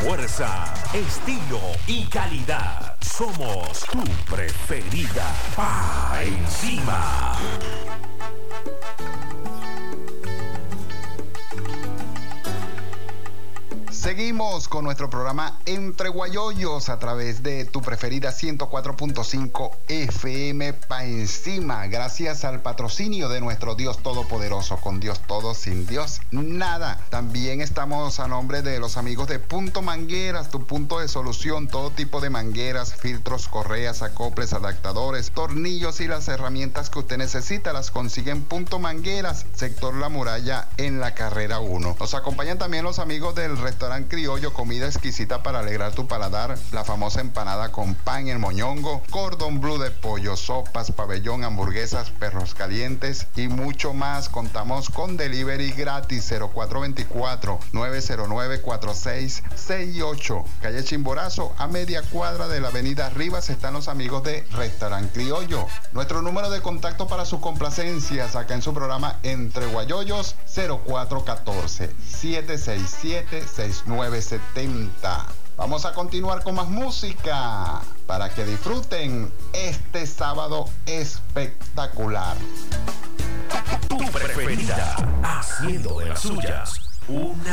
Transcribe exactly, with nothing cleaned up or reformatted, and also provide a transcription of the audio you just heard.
fuerza, estilo y calidad. Somos tu preferida. Pa' encima. Seguimos con nuestro programa Entre Guayoyos a través de tu preferida ciento cuatro punto cinco F M Pa' Encima. Gracias al patrocinio de nuestro Dios Todopoderoso. Con Dios todo, sin Dios nada. También estamos a nombre de los amigos de Punto Mangueras, tu punto de solución. Todo tipo de mangueras, filtros, correas, acoples, adaptadores, tornillos y las herramientas que usted necesita las consigue en Punto Mangueras, sector La Muralla, en la carrera uno. Nos acompañan también los amigos del restaurante Criollo, comida exquisita para alegrar tu paladar, la famosa empanada con pan, el moñongo, cordón blue de pollo, sopas, pabellón, hamburguesas, perros calientes y mucho más. Contamos con delivery gratis. Cero cuatro dos cuatro, nueve cero nueve, cuatro seis seis ocho, calle Chimborazo, a media cuadra de la avenida Rivas. Están los amigos de Restaurant Criollo. Nuestro número de contacto para sus complacencias acá en su programa Entre Guayoyos, cero cuatro uno cuatro, siete seis siete, seis nueve siete cero. Vamos a continuar con más música para que disfruten este sábado espectacular. Tu preferida, haciendo de las suyas una